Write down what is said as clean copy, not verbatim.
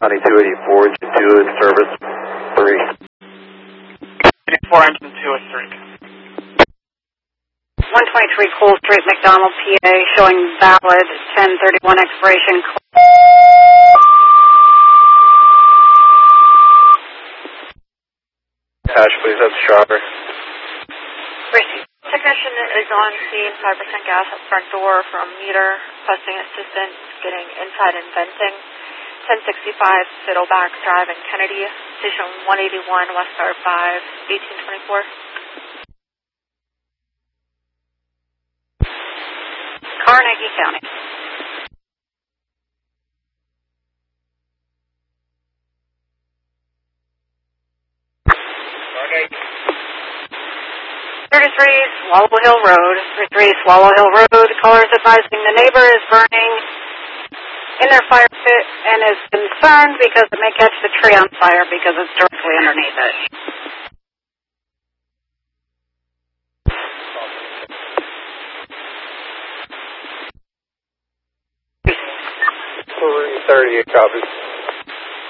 County 284, engine 2 in service, 3. 84, engine 2 is 3. 123 Cole Street, McDonald, PA, showing valid 1031 expiration. Hash, please, that's Strawberry. Technician is on scene, 5% gas at front door from meter, requesting assistance getting inside and venting. 1065 Fiddleback Drive in Kennedy, station 181 West Star 5, 1824. Carnegie County. Carnegie. 33 Swallow Hill Road. 33 Swallow Hill Road. Callers advising the neighbor is burning in their fire pit and is concerned because it may catch the tree on fire because it's directly underneath it. Three 38 copies.